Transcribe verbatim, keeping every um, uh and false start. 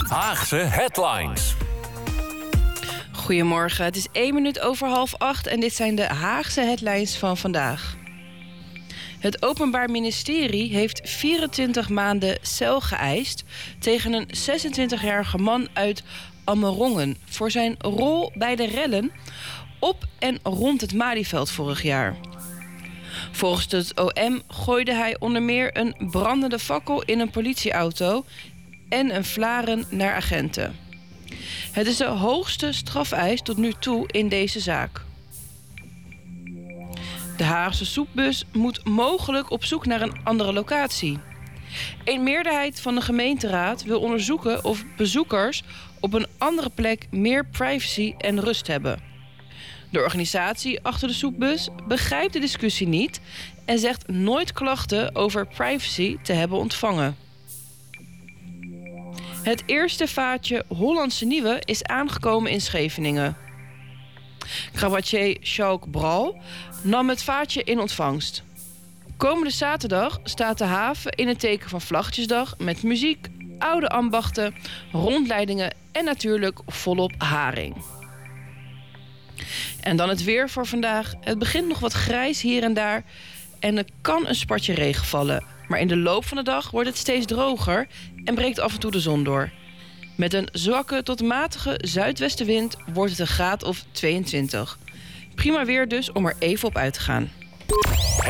Haagse Headlines. Goedemorgen, het is één minuut over half acht en dit zijn de Haagse headlines van vandaag. Het Openbaar Ministerie heeft vierentwintig maanden cel geëist tegen een zesentwintigjarige man uit Amerongen voor zijn rol bij de rellen op en rond het Malieveld vorig jaar. Volgens het O M gooide hij onder meer een brandende fakkel in een politieauto en een flaren naar agenten. Het is de hoogste strafeis tot nu toe in deze zaak. De Haagse soepbus moet mogelijk op zoek naar een andere locatie. Een meerderheid van de gemeenteraad wil onderzoeken of bezoekers op een andere plek meer privacy en rust hebben. De organisatie achter de soepbus begrijpt de discussie niet en zegt nooit klachten over privacy te hebben ontvangen. Het eerste vaatje Hollandse Nieuwe is aangekomen in Scheveningen. Cabaretier Sjouk Bral nam het vaatje in ontvangst. Komende zaterdag staat de haven in het teken van Vlaggetjesdag met muziek, oude ambachten, rondleidingen en natuurlijk volop haring. En dan het weer voor vandaag. Het begint nog wat grijs hier en daar en er kan een spatje regen vallen. Maar in de loop van de dag wordt het steeds droger en breekt af en toe de zon door. Met een zwakke tot matige zuidwestenwind wordt het een graad of tweeëntwintig. Prima weer dus om er even op uit te gaan.